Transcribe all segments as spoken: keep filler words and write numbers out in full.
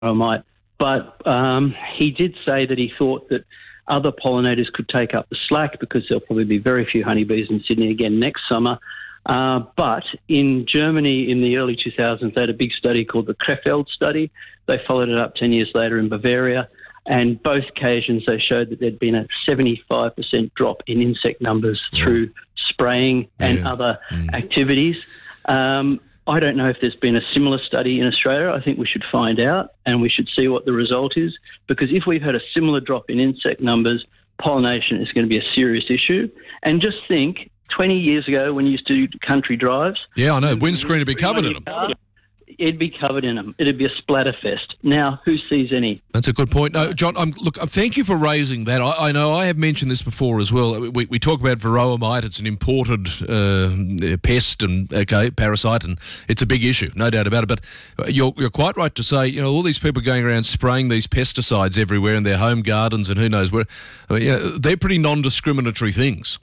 might. But um, he did say that he thought that other pollinators could take up the slack because there'll probably be very few honeybees in Sydney again next summer. Uh, but in Germany in the early two thousands, they had a big study called the Krefeld study. They followed it up ten years later in Bavaria. And both occasions they showed that there'd been a seventy-five percent drop in insect numbers through spraying and yeah. other mm. activities. Um, I don't know if there's been a similar study in Australia. I think we should find out and we should see what the result is, because if we've had a similar drop in insect numbers, pollination is going to be a serious issue. And just think, twenty years ago when you used to do country drives... Yeah, I know. Windscreen would be covered in them. Car, it'd be covered in them. It'd be a splatterfest. Now, who sees any? That's a good point. No, John, I'm, look, thank you for raising that. I, I know I have mentioned this before as well. We, we talk about varroa mite. It's an imported uh, pest and, okay, parasite, and it's a big issue, no doubt about it. But you're, you're quite right to say, you know, all these people going around spraying these pesticides everywhere in their home gardens and who knows where, I mean, you know, they're pretty non-discriminatory things.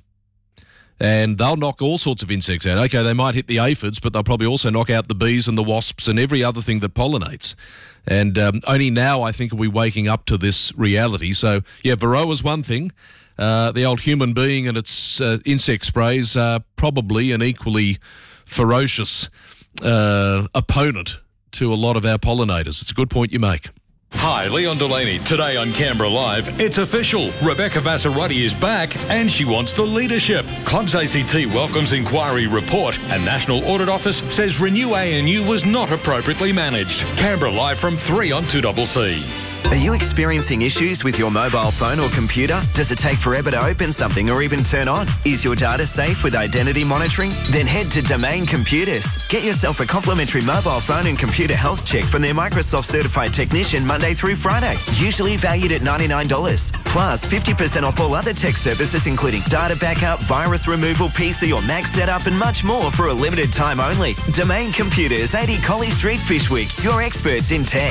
And they'll knock all sorts of insects out. Okay, they might hit the aphids, but they'll probably also knock out the bees and the wasps and every other thing that pollinates. And um, only now, I think, are we waking up to this reality. So, yeah, varroa's one thing. Uh, the old human being and its uh, insect sprays are probably an equally ferocious uh, opponent to a lot of our pollinators. It's a good point you make. Hi, Leon Delaney. Today on Canberra Live, it's official. Rebecca Vassarotti is back and she wants the leadership. Clubs A C T welcomes inquiry report and National Audit Office says Renew A N U was not appropriately managed. Canberra Live from three on two C C. Are you experiencing issues with your mobile phone or computer? Does it take forever to open something or even turn on? Is your data safe with identity monitoring? Then head to Domain Computers. Get yourself a complimentary mobile phone and computer health check from their Microsoft certified technician Monday through Friday, usually valued at ninety-nine dollars. Plus fifty percent off all other tech services including data backup, virus removal, P C or Mac setup and much more for a limited time only. Domain Computers, eighty Colley Street, Fyshwick. Your experts in tech.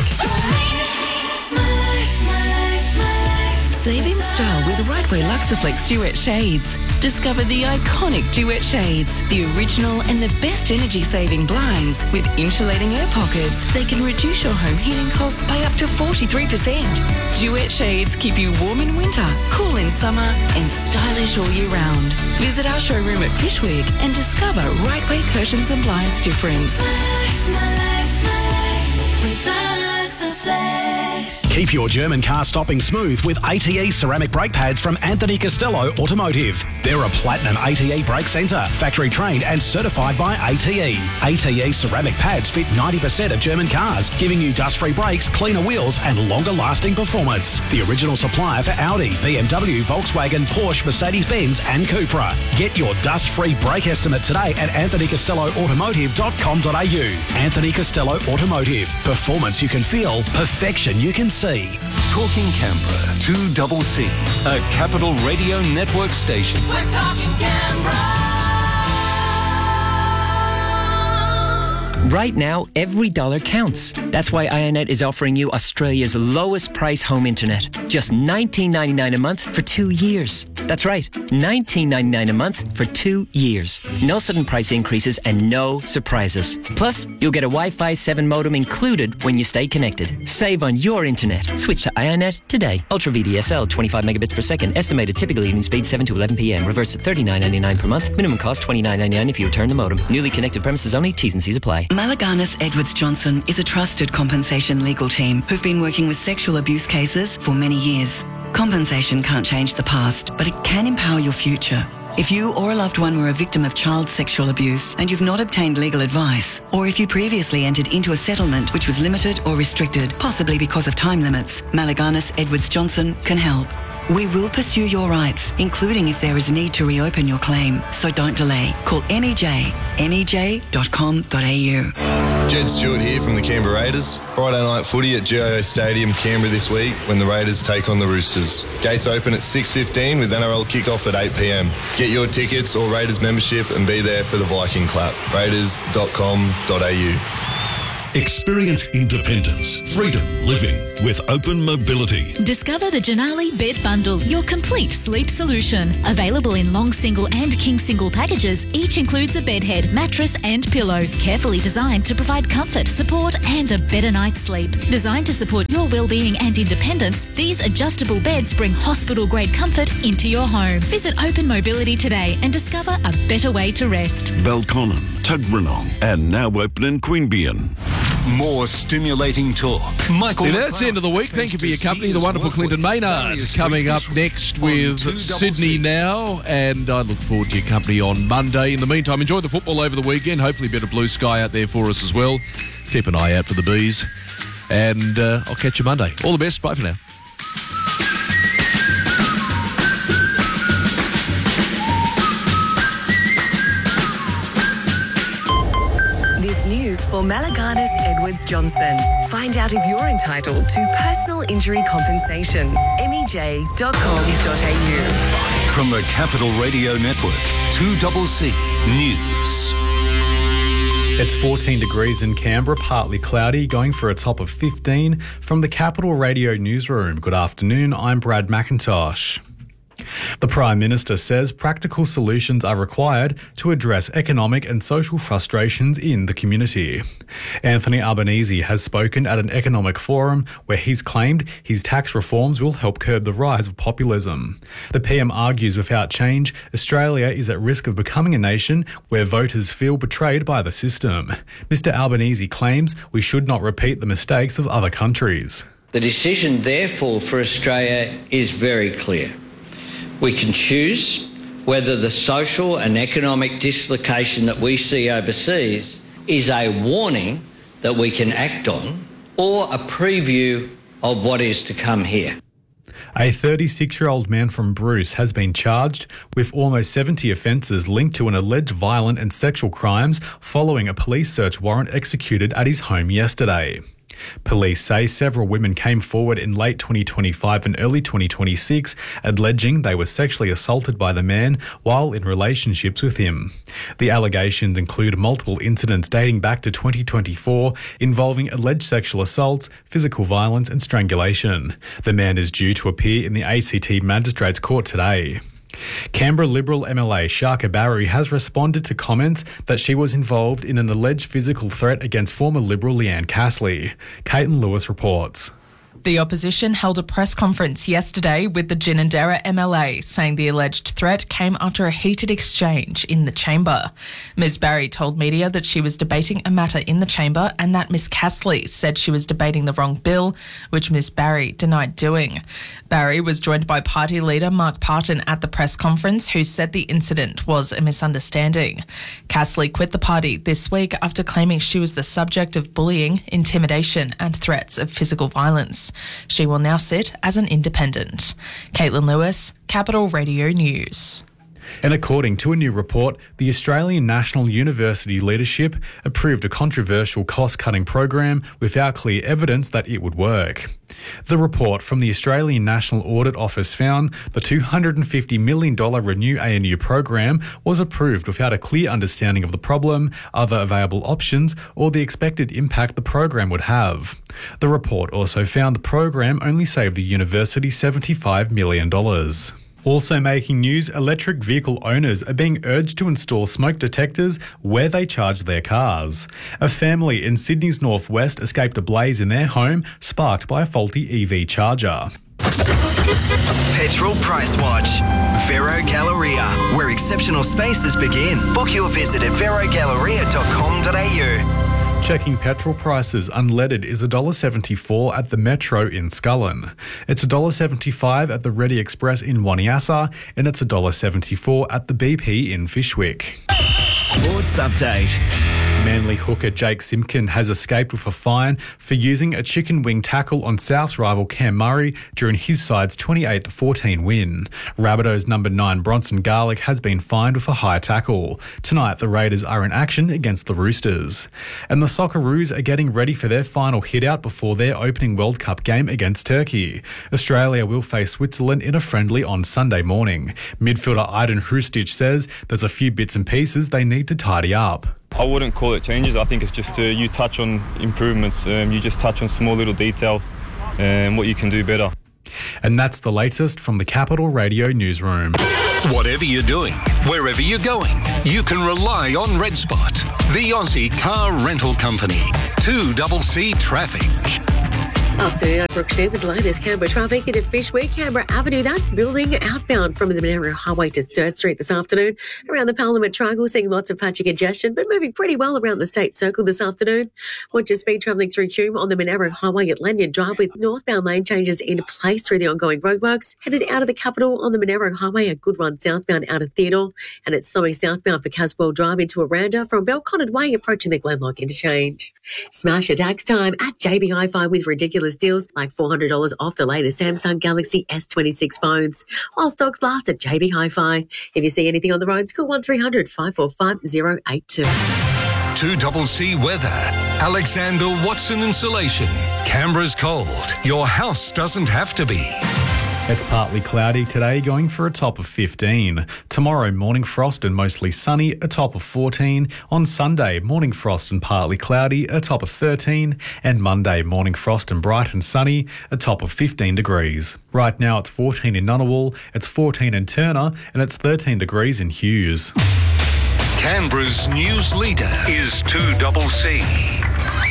Save in style with Rightway Luxaflex Duet Shades. Discover the iconic Duet Shades, the original and the best energy-saving blinds with insulating air pockets. They can reduce your home heating costs by up to forty-three percent. Duet Shades keep you warm in winter, cool in summer and stylish all year round. Visit our showroom at Fyshwick and discover Rightway Curtains and Blinds difference. My life, my life, my life with Luxaflex. Keep your German car stopping smooth with A T E ceramic brake pads from Anthony Costello Automotive. They're a platinum A T E brake centre, factory trained and certified by A T E. A T E ceramic pads fit ninety percent of German cars, giving you dust-free brakes, cleaner wheels and longer-lasting performance. The original supplier for Audi, B M W, Volkswagen, Porsche, Mercedes-Benz and Cupra. Get your dust-free brake estimate today at anthony costello automotive dot com dot a u. Anthony Costello Automotive. Performance you can feel, perfection you can see. Talking Canberra, two C C, a Capital Radio Network station. We're talking Canberra. Right now, every dollar counts. That's why Ionet is offering you Australia's lowest price home internet. Just nineteen ninety-nine a month for two years. That's right, nineteen ninety-nine a month for two years. No sudden price increases and no surprises. Plus, you'll get a Wi-Fi seven modem included when you stay connected. Save on your internet. Switch to Ionet today. Ultra V D S L, twenty-five megabits per second. Estimated typical evening speed seven to eleven p.m. Reverse at thirty-nine ninety-nine per month. Minimum cost twenty-nine ninety-nine if you return the modem. Newly connected premises only. T's and C's apply. Malaganas Edwards Johnson is a trusted compensation legal team who've been working with sexual abuse cases for many years. Compensation can't change the past, but it can empower your future. If you or a loved one were a victim of child sexual abuse and you've not obtained legal advice, or if you previously entered into a settlement which was limited or restricted, possibly because of time limits, Malaganas Edwards Johnson can help. We will pursue your rights, including if there is a need to reopen your claim. So don't delay. Call M E J, m e j dot com dot a u. Jed Stewart here from the Canberra Raiders. Friday night footy at G I O Stadium, Canberra this week when the Raiders take on the Roosters. Gates open at six fifteen with N R L kickoff at eight p.m. Get your tickets or Raiders membership and be there for the Viking clap. raiders dot com dot a u. Experience independence, freedom living with Open Mobility. Discover the Janali Bed Bundle, your complete sleep solution. Available in long single and king single packages, each includes a bed head, mattress and pillow. Carefully designed to provide comfort, support and a better night's sleep. Designed to support your well-being and independence, these adjustable beds bring hospital-grade comfort into your home. Visit Open Mobility today and discover a better way to rest. Belconnen, Tuggeranong, and now open in Queanbeyan. More stimulating talk. Michael Yeah, that's the end of the week. Thank you for your company. The wonderful Clinton Maynard coming up next with Sydney Now, and I look forward to your company on Monday. In the meantime, enjoy the football over the weekend. Hopefully a bit of blue sky out there for us as well. Keep an eye out for the bees, and uh, I'll catch you Monday. All the best. Bye for now. News for Malaganas Edwards Johnson. Find out if you're entitled to personal injury compensation. M E J dot com dot a u. From the Capital Radio Network, two C C News. It's fourteen degrees in Canberra, partly cloudy, going for a top of fifteen. From the Capital Radio Newsroom, good afternoon, I'm Brad McIntosh. The Prime Minister says practical solutions are required to address economic and social frustrations in the community. Anthony Albanese has spoken at an economic forum where he's claimed his tax reforms will help curb the rise of populism. The P M argues without change, Australia is at risk of becoming a nation where voters feel betrayed by the system. Mister Albanese claims we should not repeat the mistakes of other countries. The decision, therefore, for Australia is very clear. We can choose whether the social and economic dislocation that we see overseas is a warning that we can act on or a preview of what is to come here. A thirty-six-year-old man from Bruce has been charged with almost seventy offences linked to an alleged violent and sexual crimes following a police search warrant executed at his home yesterday. Police say several women came forward in late twenty twenty-five and early twenty twenty-six alleging they were sexually assaulted by the man while in relationships with him. The allegations include multiple incidents dating back to twenty twenty-four involving alleged sexual assaults, physical violence and strangulation. The man is due to appear in the A C T Magistrates Court today. Canberra Liberal M L A Sharka Barry has responded to comments that she was involved in an alleged physical threat against former Liberal Leanne Castley. Caitlin Lewis reports. The opposition held a press conference yesterday with the Ginninderra M L A, saying the alleged threat came after a heated exchange in the chamber. Miz Barry told media that she was debating a matter in the chamber and that Miz Castley said she was debating the wrong bill, which Miz Barry denied doing. Barry was joined by party leader Mark Parton at the press conference, who said the incident was a misunderstanding. Castley quit the party this week after claiming she was the subject of bullying, intimidation and threats of physical violence. She will now sit as an independent. Caitlin Lewis, Capital Radio News. And according to a new report, the Australian National University leadership approved a controversial cost-cutting program without clear evidence that it would work. The report from the Australian National Audit Office found the two hundred fifty million dollars Renew A N U program was approved without a clear understanding of the problem, other available options, or the expected impact the program would have. The report also found the program only saved the university seventy-five million dollars. Also making news, electric vehicle owners are being urged to install smoke detectors where they charge their cars. A family in Sydney's northwest escaped a blaze in their home sparked by a faulty E V charger. Petrol Price Watch. Vero Galleria, where exceptional spaces begin. Book your visit at vero galleria dot com dot a u. Checking petrol prices, unleaded is one dollar seventy-four at the Metro in Scullin. It's one dollar seventy-five at the Ready Express in Waniassa, and it's one dollar seventy-four at the B P in Fishwick. Sports Update. Manly hooker Jake Simpkin has escaped with a fine for using a chicken wing tackle on South's rival Cam Murray during his side's twenty-eight to fourteen win. Rabbitohs number nine Bronson Garlick has been fined with a high tackle. Tonight the Raiders are in action against the Roosters. And the Socceroos are getting ready for their final hit-out before their opening World Cup game against Turkey. Australia will face Switzerland in a friendly on Sunday morning. Midfielder Aiden Hrustic says there's a few bits and pieces they need to tidy up. I wouldn't call it changes. I think it's just uh, you touch on improvements. Um, you just touch on small little detail and what you can do better. And that's the latest from the Capital Radio newsroom. Whatever you're doing, wherever you're going, you can rely on Red Spot, the Aussie car rental company. two C C Traffic. Afternoon, I'm Brooke Shear with the latest Canberra traffic into Fishwick, Canberra Avenue. That's building outbound from the Monaro Highway to third Street this afternoon. Around the Parliament Triangle, seeing lots of patchy congestion, but moving pretty well around the State Circle this afternoon. Watch your speed travelling through Hume on the Monaro Highway at Lanyon Drive with northbound lane changes into place through the ongoing roadworks. Headed out of the capital on the Monaro Highway, a good run southbound out of Theodore. And it's slowing southbound for Caswell Drive into Aranda from Belconnen Way approaching the Glenlock interchange. Smash your tax time at J B Hi-Fi with ridiculous deals like four hundred dollars off the latest Samsung Galaxy S twenty-six phones while stocks last at J B Hi-Fi. If you see anything on the roads, call one three hundred five four five zero eight two. two C C weather. Alexander Watson Insulation. Canberra's cold. Your house doesn't have to be. It's partly cloudy today, going for a top of fifteen. Tomorrow, morning frost and mostly sunny, a top of fourteen. On Sunday, morning frost and partly cloudy, a top of thirteen. And Monday, morning frost and bright and sunny, a top of fifteen degrees. Right now, it's fourteen in Ngunnawal, it's fourteen in Turner, and it's thirteen degrees in Hughes. Canberra's news leader is two C C.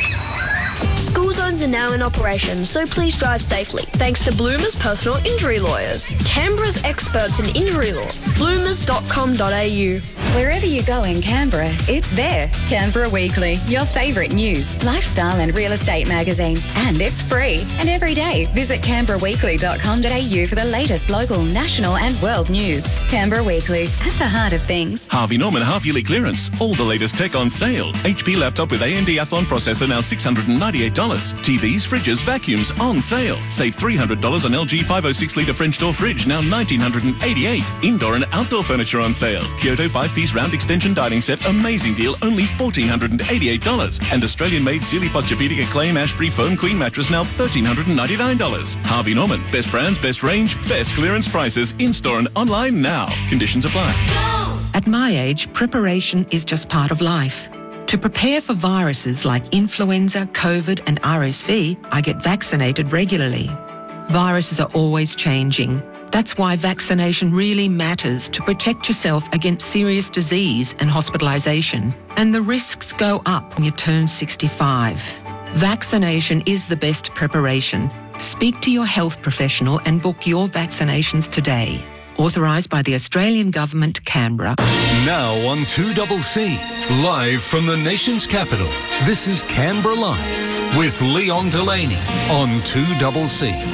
School zones are now in operation, so please drive safely. Thanks to Bloomers Personal Injury Lawyers, Canberra's experts in injury law. bloomers dot com dot a u. Wherever you go in Canberra, it's there. Canberra Weekly, your favourite news, lifestyle and real estate magazine. And it's free. And every day, visit canberra weekly dot com dot a u for the latest local, national and world news. Canberra Weekly, at the heart of things. Harvey Norman half-yearly clearance. All the latest tech on sale. H P laptop with A M D Athlon processor now six hundred ninety-eight dollars. T Vs, fridges, vacuums on sale. Save three hundred dollars on L G five oh six litre French door fridge, now one thousand nine hundred eighty-eight dollars. Indoor and outdoor furniture on sale. Kyoto five-piece round extension dining set, amazing deal, only one thousand four hundred eighty-eight dollars. And Australian-made Sealy Posturepedic Acclaim Ashbury Foam Queen mattress, now one thousand three hundred ninety-nine dollars. Harvey Norman, best brands, best range, best clearance prices, in-store and online now. Conditions apply. At my age, preparation is just part of life. To prepare for viruses like influenza, COVID and R S V, I get vaccinated regularly. Viruses are always changing. That's why vaccination really matters to protect yourself against serious disease and hospitalisation. And the risks go up when you turn sixty-five. Vaccination is the best preparation. Speak to your health professional and book your vaccinations today. Authorised by the Australian Government, Canberra. Now on two C C, live from the nation's capital. This is Canberra Live with Leon Delaney on two C C.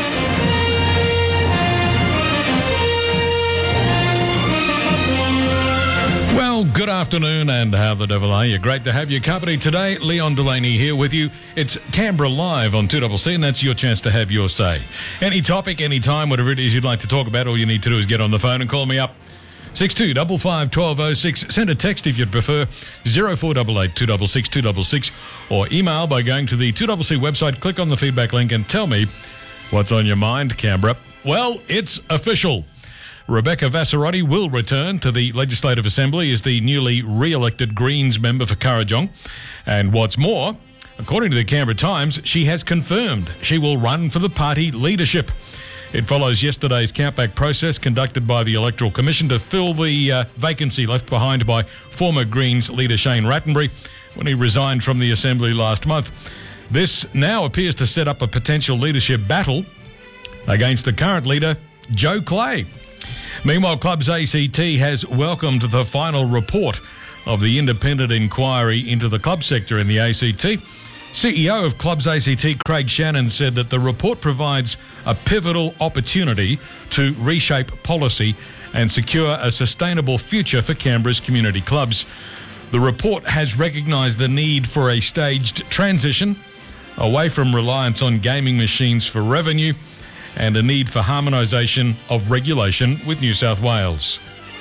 Well, good afternoon and how the devil are you? Great to have your company today. Leon Delaney here with you. It's Canberra Live on two C C, and that's your chance to have your say. Any topic, any time, whatever it is you'd like to talk about, all you need to do is get on the phone and call me up. six two five five, one two oh six. Send a text if you'd prefer, zero four eight eight, two six six, two six six, or email by going to the two C C website, click on the feedback link and tell me what's on your mind, Canberra. Well, it's official. Rebecca Vassarotti will return to the Legislative Assembly as the newly re-elected Greens member for Kurrajong. And what's more, according to the Canberra Times, she has confirmed she will run for the party leadership. It follows yesterday's countback process conducted by the Electoral Commission to fill the uh, vacancy left behind by former Greens leader Shane Rattenbury when he resigned from the Assembly last month. This now appears to set up a potential leadership battle against the current leader, Joe Clay. Meanwhile, Clubs A C T has welcomed the final report of the independent inquiry into the club sector in the A C T. C E O of Clubs A C T, Craig Shannon, said that the report provides a pivotal opportunity to reshape policy and secure a sustainable future for Canberra's community clubs. The report has recognised the need for a staged transition away from reliance on gaming machines for revenue and a need for harmonisation of regulation with New South Wales.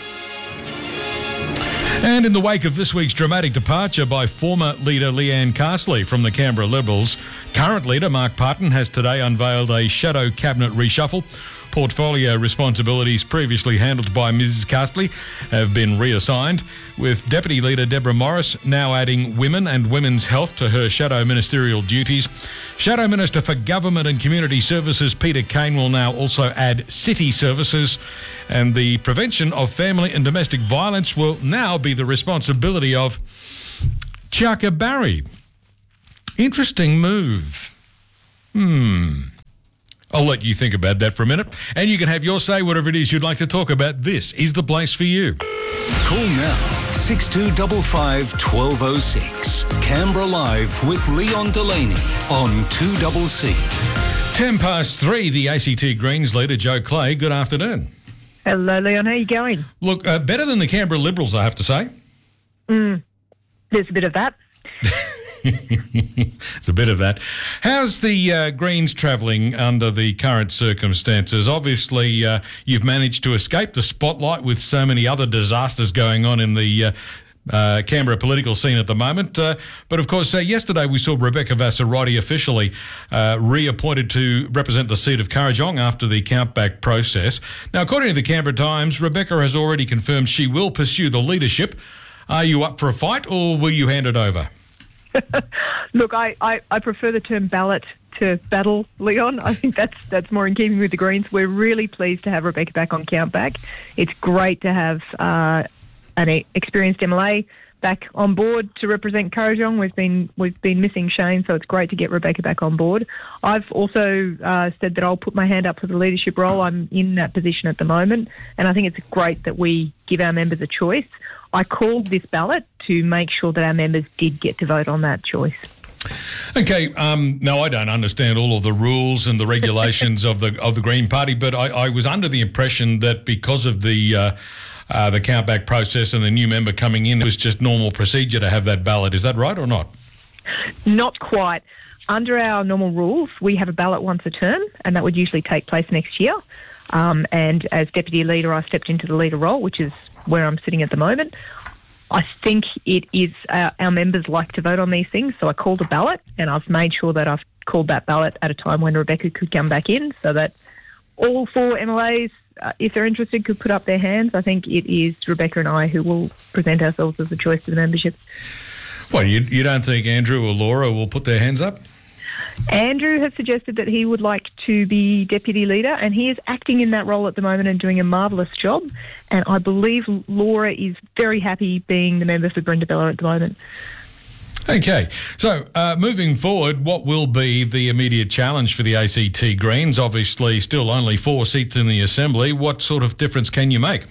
And in the wake of this week's dramatic departure by former leader Leanne Castley from the Canberra Liberals, Current leader Mark Parton has today unveiled a shadow cabinet reshuffle. Portfolio responsibilities previously handled by Missus Castley have been reassigned, with Deputy Leader Deborah Morris now adding women and women's health to her shadow ministerial duties. Shadow Minister for Government and Community Services Peter Kane will now also add city services, and the prevention of family and domestic violence will now be the responsibility of Chaka Barry. Interesting move. Hmm. I'll let you think about that for a minute, and you can have your say, whatever it is you'd like to talk about. This is the place for you. Call now, six two five five, one two zero six. Canberra Live with Leon Delaney on two C C. Ten past three, the A C T Greens leader, Joe Clay. Good afternoon. Hello, Leon. How are you going? Look, uh, better than the Canberra Liberals, I have to say. Mm, there's a bit of that. It's a bit of that. How's the uh, Greens travelling under the current circumstances? Obviously, uh, you've managed to escape the spotlight with so many other disasters going on in the uh, uh, Canberra political scene at the moment. Uh, but, of course, uh, yesterday we saw Rebecca Vassarati officially uh, reappointed to represent the seat of Kurrajong after the countback process. Now, according to the Canberra Times, Rebecca has already confirmed she will pursue the leadership. Are you up for a fight, or will you hand it over? Look, I, I, I prefer the term ballot to battle, Leon. I think that's that's more in keeping with the Greens. We're really pleased to have Rebecca back on countback. It's great to have uh, an experienced M L A back on board to represent Kurrajong. We've been we've been missing Shane, so it's great to get Rebecca back on board. I've also uh, said that I'll put my hand up for the leadership role. I'm in that position at the moment, and I think it's great that we give our members a choice. I called this ballot to make sure that our members did get to vote on that choice. Okay, um, now I don't understand all of the rules and the regulations of the of the Green Party, but I, I was under the impression that because of the uh, uh, the countback process and the new member coming in, it was just normal procedure to have that ballot. Is that right or not? Not quite. Under our normal rules, we have a ballot once a term, and that would usually take place next year. Um, and as Deputy Leader, I stepped into the leader role, which is where I'm sitting at the moment. I think it is uh, our members like to vote on these things, so I called a ballot, and I've made sure that I've called that ballot at a time when Rebecca could come back in, so that all four M L As, uh, if they're interested, could put up their hands. I think it is Rebecca and I who will present ourselves as a choice to the membership. Well, you, you don't think Andrew or Laura will put their hands up? Andrew has suggested that he would like to be deputy leader, and he is acting in that role at the moment and doing a marvellous job. And I believe Laura is very happy being the member for Brindabella at the moment. Okay, so uh, moving forward, what will be the immediate challenge for the A C T Greens? Obviously, still only four seats in the Assembly. What sort of difference can you make?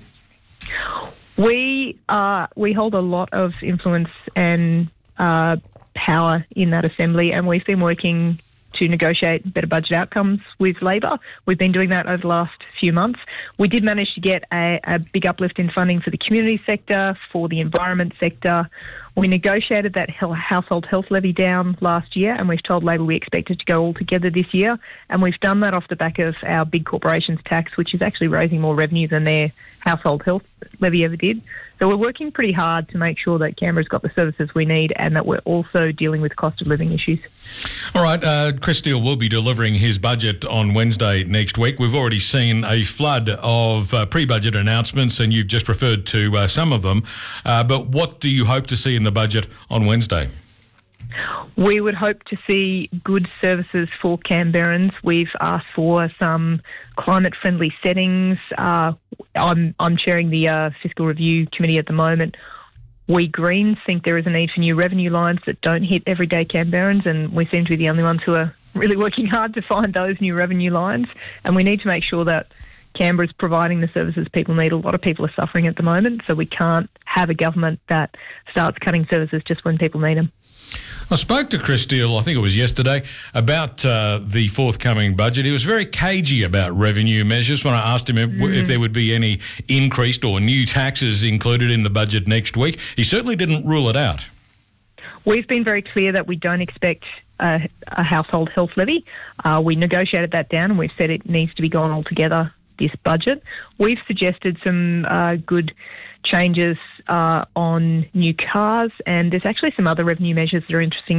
We uh, we hold a lot of influence and uh, power in that Assembly, and we've been working to negotiate better budget outcomes with Labor. We've been doing that over the last few months. We did manage to get a, a big uplift in funding for the community sector, for the environment sector. We negotiated that household health levy down last year, and we've told Labor we expect it to go all together this year. And we've done that off the back of our big corporations tax, which is actually raising more revenue than their household health levy ever did. So we're working pretty hard to make sure that Canberra's got the services we need, and that we're also dealing with cost of living issues. All right, uh, Chris Steele will be delivering his budget on Wednesday next week. We've already seen a flood of uh, pre-budget announcements, and you've just referred to uh, some of them. Uh, but what do you hope to see in the budget on Wednesday? We would hope to see good services for Canberrans. We've asked for some climate-friendly settings. Uh, I'm, I'm chairing the uh, Fiscal Review Committee at the moment. We Greens think there is a need for new revenue lines that don't hit everyday Canberrans, and we seem to be the only ones who are really working hard to find those new revenue lines. And we need to make sure that Canberra's providing the services people need. A lot of people are suffering at the moment, so we can't have a government that starts cutting services just when people need them. I spoke to Chris Steele, I think it was yesterday, about uh, the forthcoming budget. He was very cagey about revenue measures when I asked him if, mm. if there would be any increased or new taxes included in the budget next week. He certainly didn't rule it out. We've been very clear that we don't expect a, a household health levy. Uh, we negotiated that down, and we've said it needs to be gone altogether this budget. We've suggested some uh, good changes uh, on new cars, and there's actually some other revenue measures that are interesting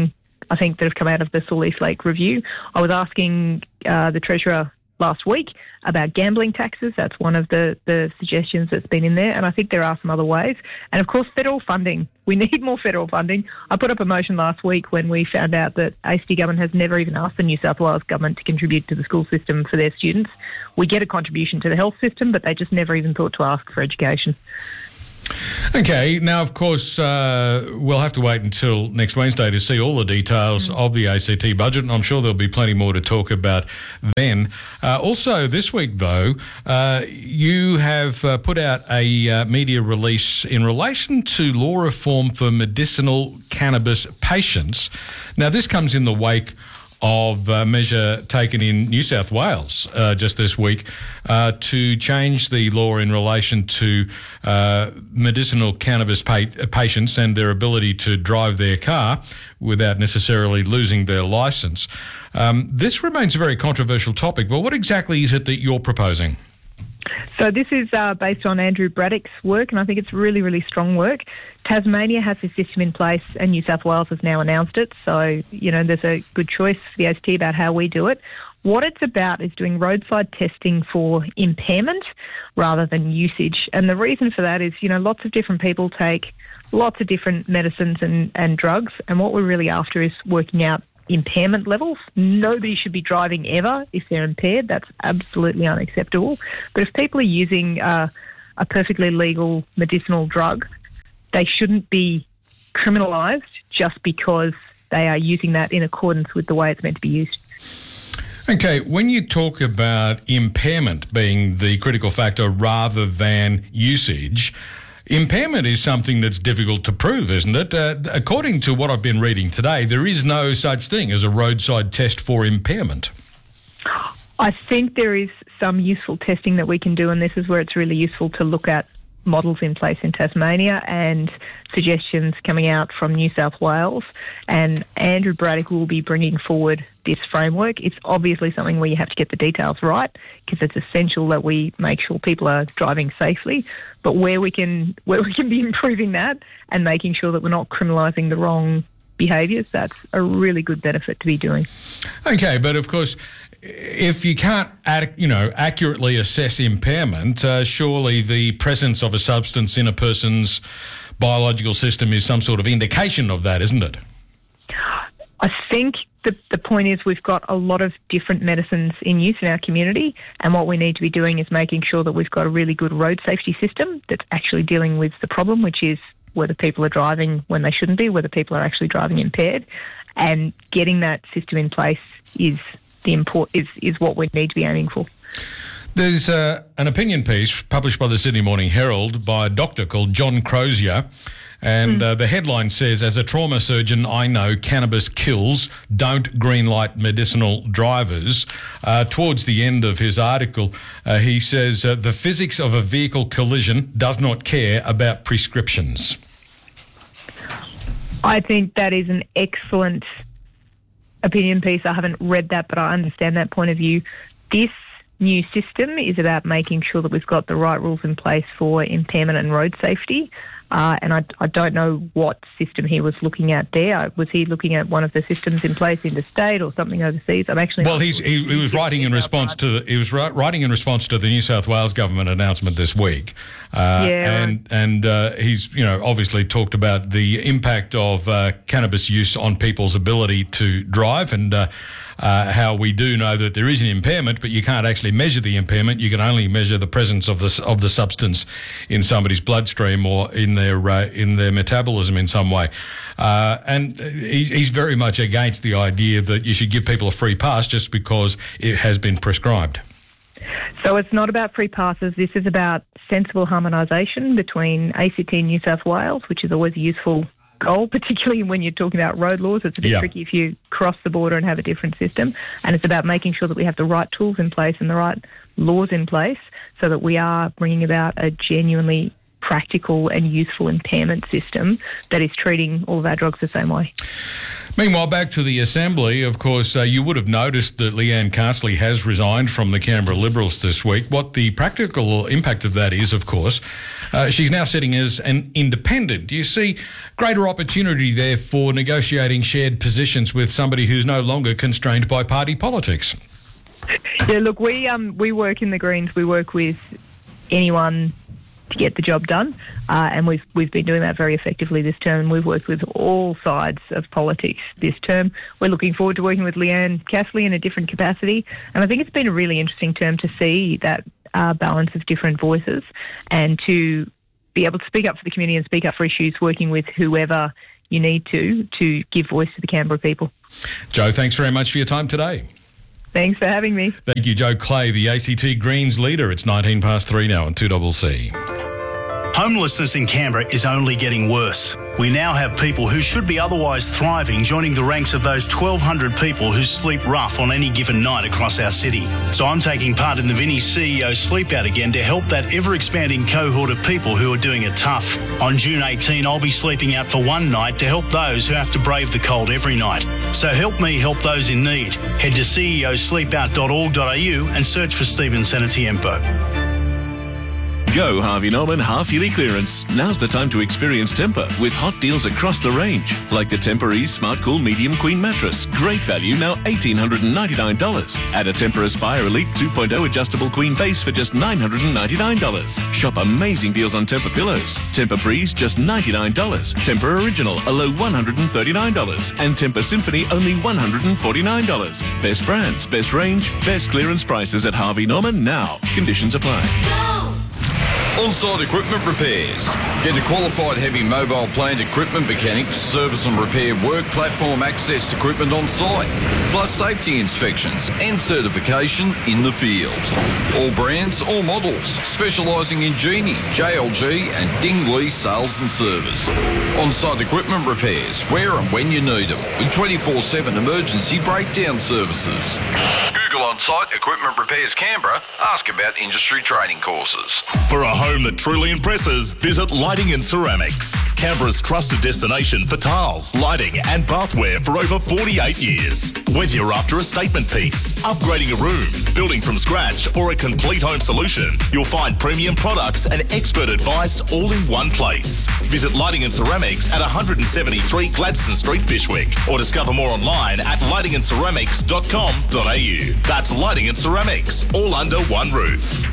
I think, that have come out of the Salt East Lake review. I was asking uh, the Treasurer last week about gambling taxes. That's one of the, the suggestions that's been in there, and I think there are some other ways. And, of course, federal funding. We need more federal funding. I put up a motion last week when we found out that A C T government has never even asked the New South Wales government to contribute to the school system for their students. We get a contribution to the health system, but they just never even thought to ask for education. Okay, now, of course, uh, we'll have to wait until next Wednesday to see all the details mm. of the A C T budget, and I'm sure there'll be plenty more to talk about then. Uh, also, this week, though, uh, you have uh, put out a uh, media release in relation to law reform for medicinal cannabis patients. Now, this comes in the wake of a measure taken in New South Wales uh, just this week uh, to change the law in relation to uh, medicinal cannabis pa- patients and their ability to drive their car without necessarily losing their licence. Um, this remains a very controversial topic, but what exactly is it that you're proposing? So this is uh, based on Andrew Braddock's work, and I think it's really, really strong work. Tasmania has a system in place, and New South Wales has now announced it. So, you know, there's a good choice for the A C T about how we do it. What it's about is doing roadside testing for impairment rather than usage. And the reason for that is, you know, lots of different people take lots of different medicines and, and drugs, and what we're really after is working out impairment levels. Nobody should be driving ever if they're impaired. That's absolutely unacceptable. But if people are using uh, a perfectly legal medicinal drug, they shouldn't be criminalised just because they are using that in accordance with the way it's meant to be used. Okay, when you talk about impairment being the critical factor rather than usage, impairment is something that's difficult to prove, isn't it? Uh, according to what I've been reading today, there is no such thing as a roadside test for impairment. I think there is some useful testing that we can do, and this is where it's really useful to look at models in place in Tasmania and suggestions coming out from New South Wales. And Andrew Braddock will be bringing forward this framework. It's obviously something where you have to get the details right, because it's essential that we make sure people are driving safely. But where we can where we can be improving that and making sure that we're not criminalising the wrong behaviours, that's a really good benefit to be doing. Okay, but of course, if you can't, ad- you know, accurately assess impairment, uh, surely the presence of a substance in a person's biological system is some sort of indication of that, isn't it? I think the, the point is we've got a lot of different medicines in use in our community, and what we need to be doing is making sure that we've got a really good road safety system that's actually dealing with the problem, which is whether people are driving when they shouldn't be, whether people are actually driving impaired, and getting that system in place is the import is, is what we need to be aiming for. There's uh, an opinion piece published by the Sydney Morning Herald by a doctor called John Crozier, and mm. uh, the headline says, "As a trauma surgeon, I know cannabis kills. Don't greenlight medicinal drivers." Uh, towards the end of his article, uh, he says, uh, "The physics of a vehicle collision does not care about prescriptions." I think that is an excellent opinion piece. I haven't read that, but I understand that point of view. This new system is about making sure that we've got the right rules in place for impairment and road safety. Uh, and I, I don't know what system he was looking at there. Was he looking at one of the systems in place interstate or something overseas? I'm actually well. He's, he, he was writing in response to the, he was writing in response to the New South Wales government announcement this week, uh, yeah, and right. and uh, he's you know obviously talked about the impact of uh, cannabis use on people's ability to drive, and uh, uh, how we do know that there is an impairment, but you can't actually measure the impairment. You can only measure the presence of the of the substance in somebody's bloodstream or in their uh, in their metabolism in some way. Uh, and he's, he's very much against the idea that you should give people a free pass just because it has been prescribed. So it's not about free passes. This is about sensible harmonisation between A C T and New South Wales, which is always a useful goal, particularly when you're talking about road laws. It's a bit yeah. tricky if you cross the border and have a different system. And it's about making sure that we have the right tools in place and the right laws in place so that we are bringing about a genuinely practical and useful impairment system that is treating all of our drugs the same way. Meanwhile, back to the Assembly, of course, uh, you would have noticed that Leanne Castley has resigned from the Canberra Liberals this week. What the practical impact of that is, of course, uh, she's now sitting as an independent. Do you see greater opportunity there for negotiating shared positions with somebody who's no longer constrained by party politics? Yeah, look, we um we work in the Greens. We work with anyone to get the job done, uh, and we've we've been doing that very effectively this term. We've worked with all sides of politics this term. We're looking forward to working with Leanne Castley in a different capacity, and I think it's been a really interesting term to see that uh, balance of different voices and to be able to speak up for the community and speak up for issues, working with whoever you need to to give voice to the Canberra people. Jo, thanks very much for your time today. Thanks for having me. Thank you, Jo Clay, the A C T Greens leader. It's nineteen past three now on two C C. Homelessness in Canberra is only getting worse. We now have people who should be otherwise thriving joining the ranks of those twelve hundred people who sleep rough on any given night across our city. So I'm taking part in the Vinnie C E O Sleep Out again to help that ever-expanding cohort of people who are doing it tough. On June eighteenth, I'll be sleeping out for one night to help those who have to brave the cold every night. So help me help those in need. Head to c e o sleep out dot org dot a u and search for Stephen Senatiempo. Go Harvey Norman half-yearly clearance. Now's the time to experience Tempur with hot deals across the range. Like the Tempur-Ease Smart Cool Medium Queen Mattress. Great value, now one thousand eight hundred ninety-nine dollars. Add a Tempur Aspire Elite two point oh Adjustable Queen Base for just nine hundred ninety-nine dollars. Shop amazing deals on Tempur Pillows. Tempur Breeze, just ninety-nine dollars. Tempur Original, a low one hundred thirty-nine dollars. And Tempur Symphony, only one hundred forty-nine dollars. Best brands, best range, best clearance prices at Harvey Norman now. Conditions apply. On-site equipment repairs. Get a qualified heavy mobile plant equipment mechanics, service and repair work platform access equipment on site, plus safety inspections and certification in the field. All brands, all models, specialising in Genie, J L G and Dingley sales and service. On-site equipment repairs, where and when you need them, with twenty-four seven emergency breakdown services. Google On-Site Equipment Repairs Canberra. Ask about industry training courses. For a home that truly impresses, visit Lighting and Ceramics. Canberra's trusted destination for tiles, lighting and bathware for over forty-eight years. Whether you're after a statement piece, upgrading a room, building from scratch or a complete home solution, you'll find premium products and expert advice all in one place. Visit Lighting and Ceramics at one seventy-three Gladstone Street, Fishwick, or discover more online at lighting and ceramics dot com dot a u. That's Lighting and Ceramics, all under one roof.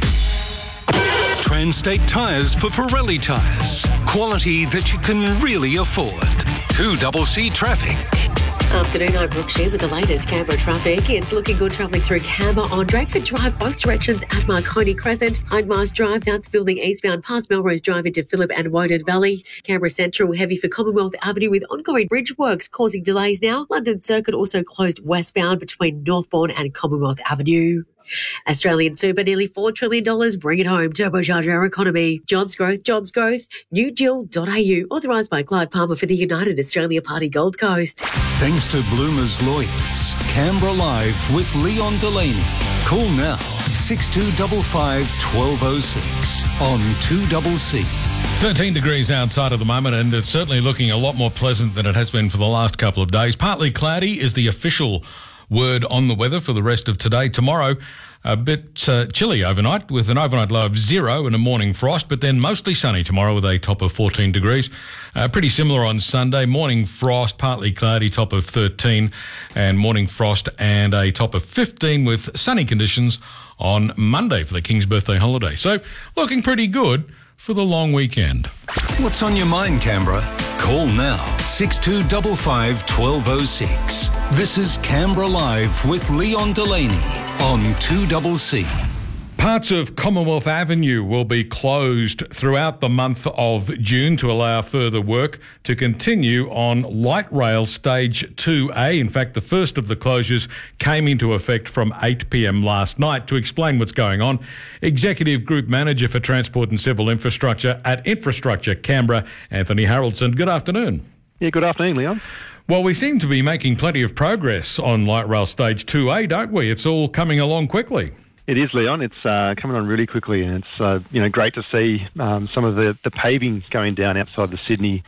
Transtate Tyres for Pirelli tyres. Quality that you can really afford. two C C Traffic. Afternoon, I'm Brooke Shea with the latest Canberra traffic. It's looking good travelling through Canberra on Drakeford Drive, both directions at Marconi Crescent. Hindmarsh Drive, that's building eastbound past Melrose Drive into Phillip and Woden Valley. Canberra Central, heavy for Commonwealth Avenue with ongoing bridge works causing delays now. London Circuit also closed westbound between Northbourne and Commonwealth Avenue. Australian super, nearly four trillion dollars. Bring it home. Turbocharge our economy. Jobs growth, jobs growth. new deal dot a u. Authorised by Clive Palmer for the United Australia Party Gold Coast. Thanks to Bloomers Lawyers. Canberra Live with Leon Delaney. Call now six two five five, one two zero six on two C C. thirteen degrees outside at the moment, and it's certainly looking a lot more pleasant than it has been for the last couple of days. Partly cloudy is the official word on the weather for the rest of today. Tomorrow, a bit uh, chilly overnight with an overnight low of zero and a morning frost, but then mostly sunny tomorrow with a top of fourteen degrees. Uh, pretty similar on Sunday. Morning frost, partly cloudy, top of thirteen, and morning frost and a top of fifteen with sunny conditions on Monday for the King's birthday holiday. So looking pretty good for the long weekend. What's on your mind, Canberra? Call now, six two five five, one two zero six. This is Canberra Live with Leon Delaney on two C C. Parts of Commonwealth Avenue will be closed throughout the month of June to allow further work to continue on Light Rail Stage two A. In fact, the first of the closures came into effect from eight p m last night. To explain what's going on, Executive Group Manager for Transport and Civil Infrastructure at Infrastructure Canberra, Anthony Haroldson. Good afternoon. Yeah, good afternoon, Leon. Well, we seem to be making plenty of progress on Light Rail Stage two A, don't we? It's all coming along quickly. It is, Leon. It's uh, coming on really quickly, and it's uh, you know great to see um, some of the, the paving going down outside the Sydney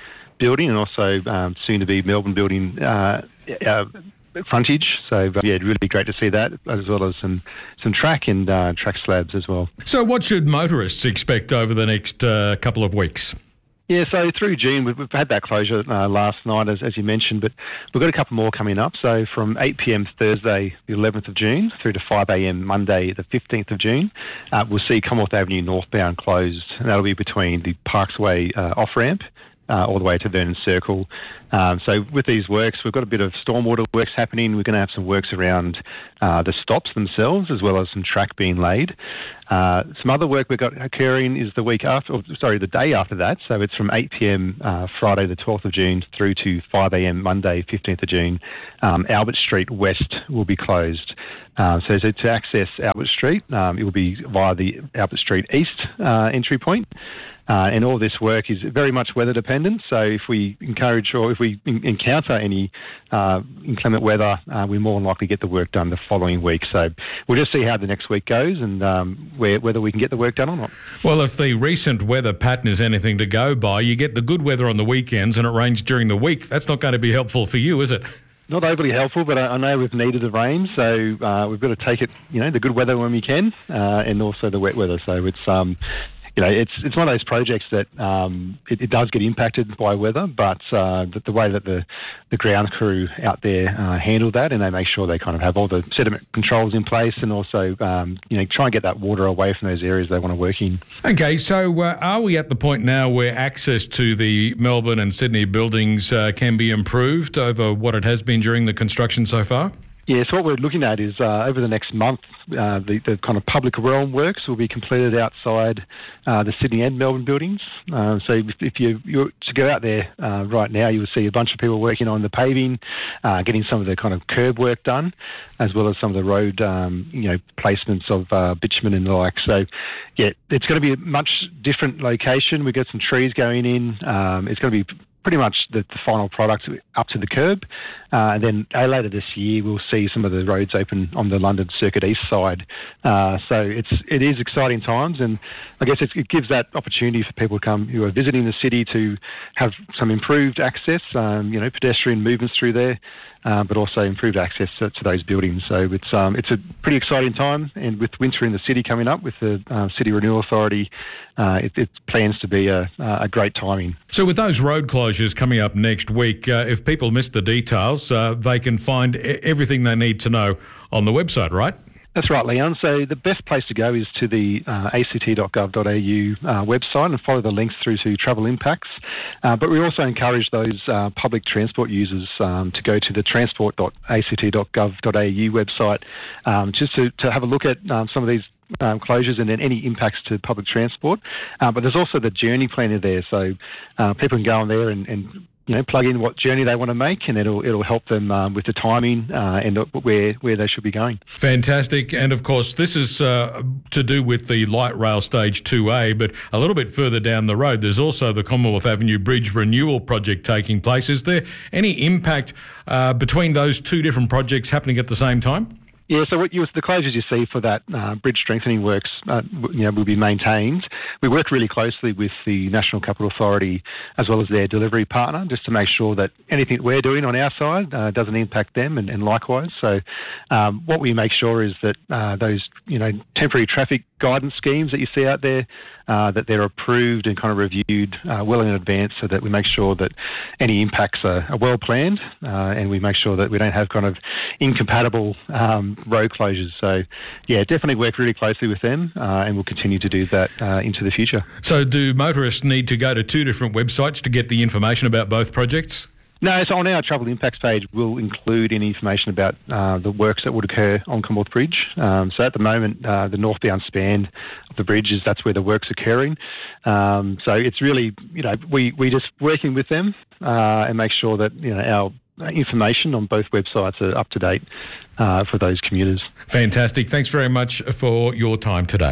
building and also um, soon to be Melbourne building uh, uh, frontage. So uh, yeah, really great to see that, as well as some some track and uh, track slabs as well. So what should motorists expect over the next uh, couple of weeks? Yeah, so through June, we've, we've had that closure uh, last night, as, as you mentioned, but we've got a couple more coming up. So from eight p.m. Thursday, the eleventh of June, through to five a.m. Monday, the fifteenth of June, uh, we'll see Commonwealth Avenue northbound closed, and that'll be between the Parksway uh, off-ramp Uh, all the way to Vernon Circle. Um, so with these works, we've got a bit of stormwater works happening. We're going to have some works around uh, the stops themselves, as well as some track being laid. Uh, some other work we've got occurring is the week after, or, sorry, the day after that. So it's from eight p.m. Uh, Friday the twelfth of June through to five a.m. Monday fifteenth of June. Um, Albert Street West will be closed. Uh, so, so to access Albert Street, um, it will be via the Albert Street East uh, entry point. Uh, and all this work is very much weather dependent. So if we encourage or if we in- encounter any uh, inclement weather, uh, we more than likely get the work done the following week. So we'll just see how the next week goes and um, where, whether we can get the work done or not. Well, if the recent weather pattern is anything to go by, you get the good weather on the weekends and it rains during the week. That's not going to be helpful for you, is it? Not overly helpful, but I, I know we've needed the rain, so uh, we've got to take it, you know, the good weather when we can, uh, and also the wet weather. So it's um, you know, it's it's one of those projects that um, it, it does get impacted by weather, but uh, the, the way that the, the ground crew out there uh, handle that, and they make sure they kind of have all the sediment controls in place, and also um, you know, try and get that water away from those areas they want to work in. Okay, so uh, are we at the point now where access to the Melbourne and Sydney buildings uh, can be improved over what it has been during the construction so far? Yeah, so what we're looking at is uh, over the next month, uh, the, the kind of public realm works will be completed outside uh, the Sydney and Melbourne buildings. Uh, so if, if you you're to go out there uh, right now, you will see a bunch of people working on the paving, uh, getting some of the kind of curb work done, as well as some of the road, um, you know, placements of uh, bitumen and the like. So, yeah, it's going to be a much different location. We've got some trees going in. Um, it's going to be pretty much the, the final product up to the curb. Uh, and then uh, later this year, we'll see some of the roads open on the London Circuit East side. Uh, so it's, it is exciting times, and I guess it's, it gives that opportunity for people to come who are visiting the city to have some improved access, um, you know, pedestrian movements through there, uh, but also improved access to, to those buildings. So it's um, it's a pretty exciting time, and with winter in the city coming up with the uh, City Renewal Authority, uh, it, it plans to be a, a great timing. So with those road closures coming up next week, uh, if people miss the details, uh, they can find everything they need to know on the website, right? That's right, Leon. So the best place to go is to the uh, a c t dot gov dot a u uh, website and follow the links through to travel impacts. Uh, but we also encourage those uh, public transport users um, to go to the transport dot a c t dot gov dot a u website um, just to, to have a look at um, some of these Um, closures and then any impacts to public transport. Uh, but there's also the journey planner there, so uh, people can go on there and, and you know, plug in what journey they want to make, and it'll it'll help them um, with the timing uh, and where where they should be going. Fantastic. And of course, this is uh, to do with the light rail stage two A, but a little bit further down the road, there's also the Commonwealth Avenue Bridge Renewal project taking place. Is there any impact uh, between those two different projects happening at the same time? Yeah, so what you, the closures you see for that uh, bridge strengthening works, uh, you know, will be maintained. We work really closely with the National Capital Authority as well as their delivery partner, just to make sure that anything that we're doing on our side uh, doesn't impact them, and, and likewise. So, um, what we make sure is that uh, those, you know, temporary traffic guidance schemes that you see out there, uh, that they're approved and kind of reviewed uh, well in advance, so that we make sure that any impacts are, are well planned, uh, and we make sure that we don't have kind of incompatible um, road closures. So, yeah, definitely work really closely with them, uh, and we'll continue to do that uh, into the future. So do motorists need to go to two different websites to get the information about both projects? No, so on our travel impacts page, we'll include any information about uh, the works that would occur on Commonwealth Bridge. Um, so at the moment, uh, the northbound span of the bridge is that's where the work's occurring. Um, so it's really, you know, we we just working with them uh, and make sure that, you know, our information on both websites are up to date uh, for those commuters. Fantastic. Thanks very much for your time today.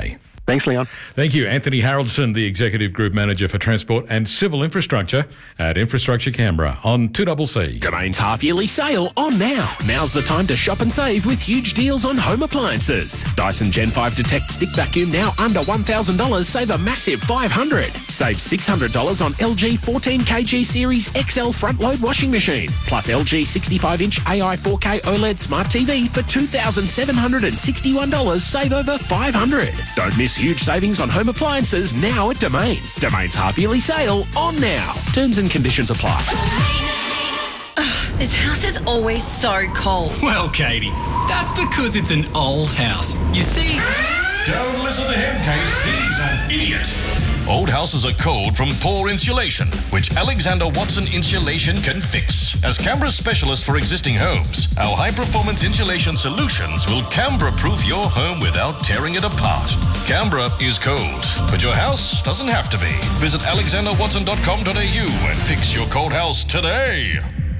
Thanks, Leon. Thank you. Anthony Haroldson, the Executive Group Manager for Transport and Civil Infrastructure at Infrastructure Canberra on two C C. Domain's half-yearly sale on now. Now's the time to shop and save with huge deals on home appliances. Dyson Gen five Detect Stick Vacuum now under one thousand dollars. Save a massive five hundred dollars. Save six hundred dollars on L G fourteen kilogram Series X L front-load washing machine. Plus L G sixty-five inch A I four K OLED Smart T V for two thousand seven hundred sixty-one dollars. Save over five hundred dollars. Don't miss huge savings on home appliances now at Domain. Domain's half-yearly sale on now. Terms and conditions apply. Ugh, this house is always so cold. Well, Katie, that's because it's an old house. You see... Don't listen to him, Kate. He's an idiot. Old houses are cold from poor insulation, which Alexander Watson Insulation can fix. As Canberra's specialist for existing homes, our high-performance insulation solutions will Canberra-proof your home without tearing it apart. Canberra is cold, but your house doesn't have to be. Visit alexander watson dot com dot a u and fix your cold house today.